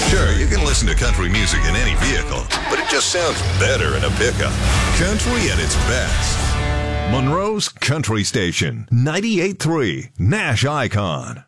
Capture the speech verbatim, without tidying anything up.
Sure, you can listen to country music in any vehicle, but it just sounds better in a pickup. Country at its best. Monroe's Country Station, ninety-eight point three, Nash Icon.